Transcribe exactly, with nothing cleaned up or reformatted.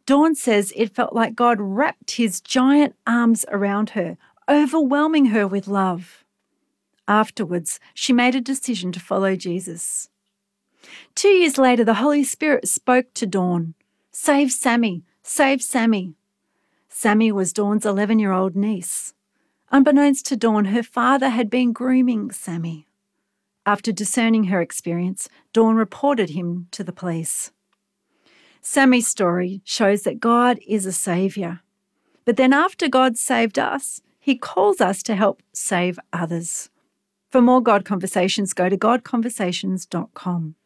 Dawn says it felt like God wrapped his giant arms around her, overwhelming her with love. Afterwards, she made a decision to follow Jesus. Two years later, the Holy Spirit spoke to Dawn, "Save Sammy, save Sammy." Sammy was Dawn's eleven-year-old niece. Unbeknownst to Dawn, her father had been grooming Sammy. After discerning her experience, Dawn reported him to the police. Sammy's story shows that God is a saviour. But then after God saved us, he calls us to help save others. For more God Conversations, go to god conversations dot com.